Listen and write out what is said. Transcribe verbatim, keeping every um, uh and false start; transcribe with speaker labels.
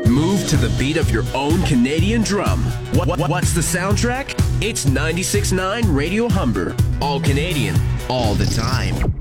Speaker 1: Move to the beat of your own Canadian drum. What, what, what's the soundtrack? It's ninety-six point nine Radio Humber. All Canadian, all the time.